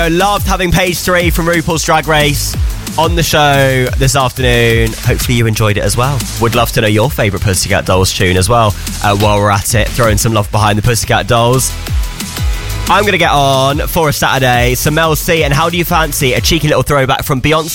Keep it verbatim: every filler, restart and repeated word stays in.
Loved having page three from RuPaul's Drag Race on the show this afternoon. Hopefully you enjoyed it as well. Would love to know your favourite Pussycat Dolls tune as well. Uh, while we're at it, throwing some love behind the Pussycat Dolls. I'm going to get on for a Saturday. So Mel C, and how do you fancy a cheeky little throwback from Beyonce?